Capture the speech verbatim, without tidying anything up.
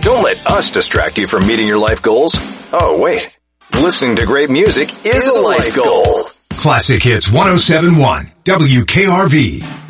Don't let us distract you from meeting your life goals. Oh, wait. Listening to great music is a life goal. Classic Hits one oh seven point one, W K R V.